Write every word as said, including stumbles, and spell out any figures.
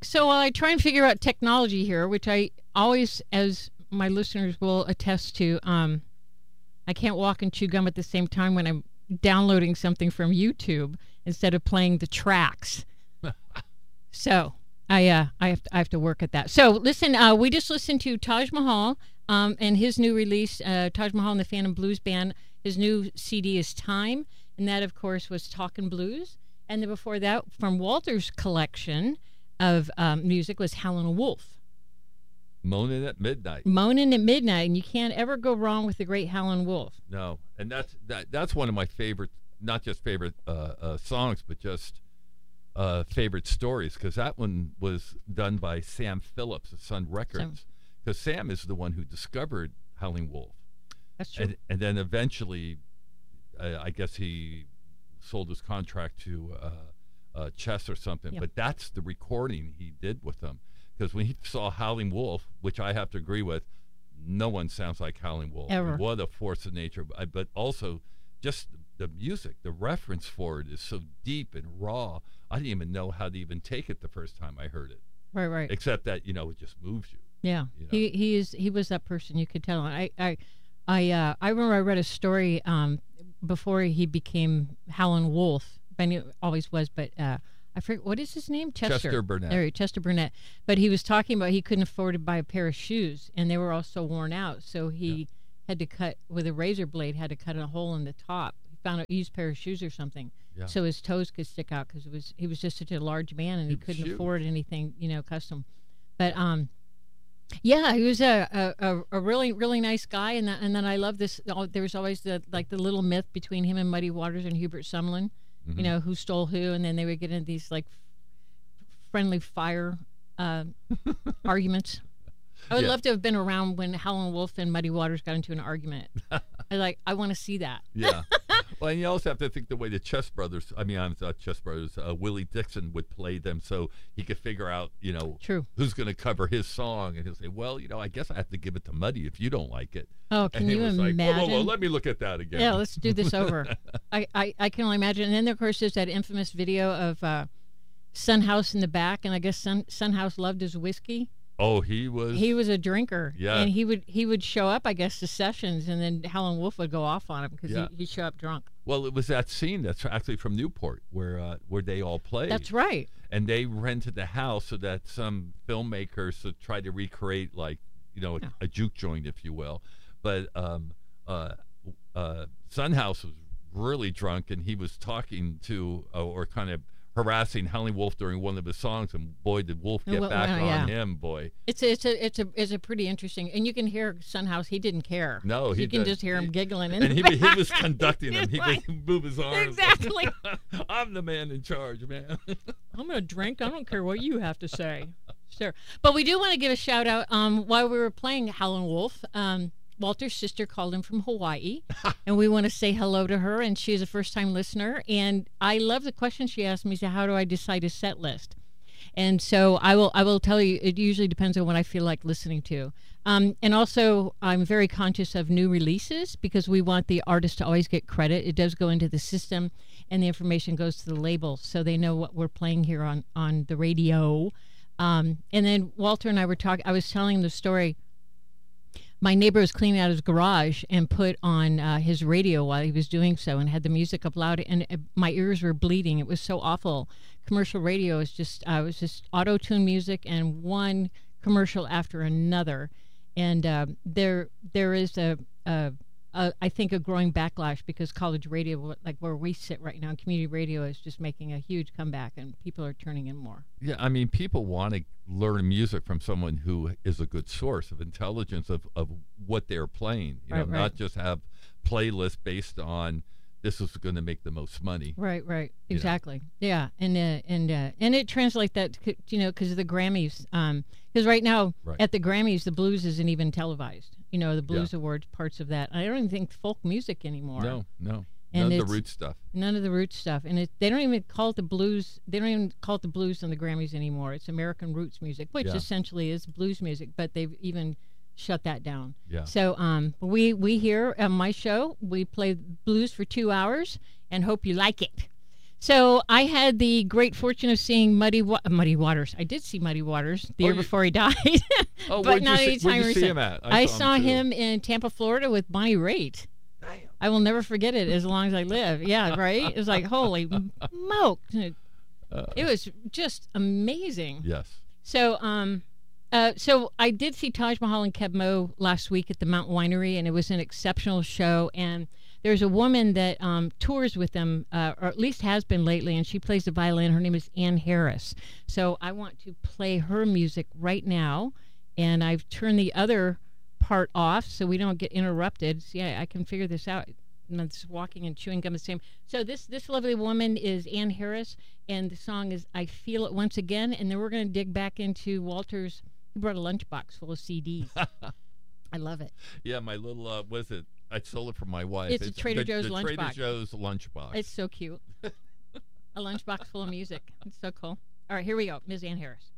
So while I try and figure out technology here, which I always, as my listeners will attest to, um, I can't walk and chew gum at the same time when I'm downloading something from YouTube instead of playing the tracks. So I uh, I have to, I have to work at that. So listen, uh, we just listened to Taj Mahal um, and his new release, uh, Taj Mahal and the Phantom Blues Band. His new C D is Time, and that of course was Talkin' Blues. And then before that, from Walter's collection of um, music was Howlin' Wolf. Moaning at Midnight. Moaning at Midnight, and you can't ever go wrong with the great Howlin' Wolf. No, and that's that, that's one of my favorite, not just favorite uh, uh, songs, but just uh, favorite stories, because that one was done by Sam Phillips of Sun Records, because Sam. Sam is the one who discovered Howlin' Wolf. That's true. And, and then eventually, uh, I guess he sold his contract to uh, uh, Chess or something, yeah. but that's the recording he did with them. Because when he saw Howlin' Wolf, which I have to agree with, no one sounds like Howlin' Wolf. Ever. What a force of nature. But also, just the music, the reference for it is so deep and raw. I didn't even know how to even take it the first time I heard it. Right, right. Except that, you know, it just moves you. Yeah, you know? he he is he was that person, you could tell. I I I uh, I remember I read a story um, before he became Howlin' Wolf. I knew it always was, but. Uh, I forget, what is his name? Chester. Chester Burnett. There, Chester Burnett. But he was talking about he couldn't afford to buy a pair of shoes, and they were all so worn out. So he yeah. had to cut, with a razor blade, had to cut a hole in the top. He found a used pair of shoes or something, yeah. so his toes could stick out, because it was he was just such a large man, and he, he couldn't huge. afford anything, you know, custom. But, um, yeah, he was a, a, a really, really nice guy. And, that, and then I love this. There was always the like the little myth between him and Muddy Waters and Hubert Sumlin. Mm-hmm. You know, who stole who, and then they would get into these, like, friendly fire uh, arguments. I would yeah. love to have been around when Howlin' Wolf and Muddy Waters got into an argument. I like, I want to see that. Yeah. Well, and you also have to think the way the Chess Brothers, I mean, I'm not Chess Brothers, uh, Willie Dixon would play them so he could figure out, you know, True. who's going to cover his song. And he'll say, well, you know, I guess I have to give it to Muddy if you don't like it. Oh, can and you was imagine? Like, whoa, whoa, whoa, let me look at that again. Yeah, let's do this over. I, I, I can only imagine. And then, of course, there's that infamous video of uh, Sunhouse in the back, and I guess Sun, Sunhouse loved his whiskey. Oh, he was... He was a drinker. Yeah. And he would he would show up, I guess, to sessions, and then Howlin' Wolf would go off on him because yeah. he, he'd show up drunk. Well, it was that scene that's actually from Newport where uh, where they all played. That's right. And they rented the house so that some filmmakers would try to recreate, like, you know, a, yeah. a juke joint, if you will. But um, uh, uh, Sunhouse was really drunk, and he was talking to uh, or kind of harassing Howlin' Wolf during one of his songs, and boy, did Wolf get well, back well, yeah. on him, boy. It's a, it's a it's a it's a pretty interesting, and you can hear Sunhouse. He didn't care. No, he you can did. just hear him he, giggling, in and the he back. he was conducting him. He right. would move his arms. Exactly. I'm the man in charge, man. I'm gonna drink. I don't care what you have to say. Sure, but we do want to give a shout out. Um, while we were playing Howlin' Wolf, um. Walter's sister called him from Hawaii, and we want to say hello to her, and she's a first-time listener, and I love the question she asked me, so how do I decide a set list? And so I will I will tell you, it usually depends on what I feel like listening to. Um, and also, I'm very conscious of new releases because we want the artist to always get credit. It does go into the system, and the information goes to the label, so they know what we're playing here on, on the radio. Um, and then Walter and I were talking, I was telling the story. My neighbor was cleaning out his garage and put on uh, his radio while he was doing so and had the music up loud, and uh, my ears were bleeding. It was so awful. Commercial radio is just, uh, it was just auto-tune music and one commercial after another. And uh, there, there is a, a, a, I think, a growing backlash because college radio, like where we sit right now, community radio is just making a huge comeback, and people are turning in more. Yeah, I mean, people want to learn music from someone who is a good source of intelligence of, of what they're playing. You right, know, right. not just have playlists based on this is going to make the most money. Right, right, exactly. You know? Yeah, and uh, and uh, and it translates that, you know, because of the Grammys. Um, because right now right. at the Grammys, the blues isn't even televised. You know, the Blues yeah. Awards, parts of that. I don't even think folk music anymore. No, no. And none of the root stuff. None of the root stuff. And it, they don't even call it the blues. They don't even call it the blues on the Grammys anymore. It's American roots music, which yeah. essentially is blues music, but they've even shut that down. Yeah. So um, we, we here on my show, we play blues for two hours and hope you like it. So I had the great fortune of seeing Muddy Wa- Muddy Waters. I did see Muddy Waters the Oh, year you- before he died, Oh, but where'd not you any see, where'd time you see recent. him at? I, saw saw him, too. him in Tampa, Florida, with Bonnie Raitt. Damn. I will never forget it as long as I live. Yeah, right. It was like holy smoke! It Uh, was just amazing. yes. So, um, uh, so I did see Taj Mahal and Keb Mo last week at the Mount Winery, and it was an exceptional show. And there's a woman that um, tours with them, uh, or at least has been lately, and she plays the violin. Her name is Ann Harris. So I want to play her music right now, and I've turned the other part off so we don't get interrupted. See, I, I can figure this out. I'm just walking and chewing gum the same. So this this lovely woman is Ann Harris, and the song is "I Feel It Once Again." And then we're going to dig back into Walter's. He brought a lunchbox full of C Ds. I love it. Yeah, my little, uh, what is it? I sold it for my wife. It's a Trader the, Joe's the lunchbox. Trader Joe's lunchbox. It's so cute. A lunchbox full of music. It's so cool. All right, here we go. Miz Ann Harris.